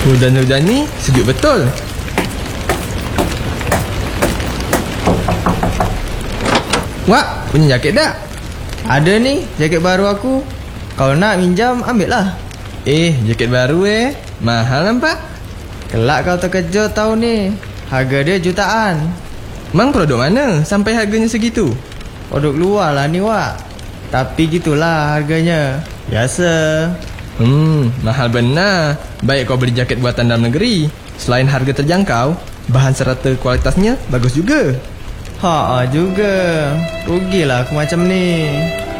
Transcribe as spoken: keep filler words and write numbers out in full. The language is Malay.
Hujan-hujan ni sejuk betul. Wak, punya jaket tak? Ada ni, jaket baru aku. Kalau nak minjam, ambil lah. Eh, jaket baru eh. Mahal nampak. Kelak kau terkejut tahu ni. Harga dia jutaan. Mang produk mana sampai harganya segitu? Produk luar lah ni, Wak. Tapi gitulah harganya. Biasa. Hmm, mahal benar. Baik kau beli jaket buatan dalam negeri. Selain harga terjangkau, bahan serata kualitasnya bagus juga. Ha juga. Rugilah aku macam ni.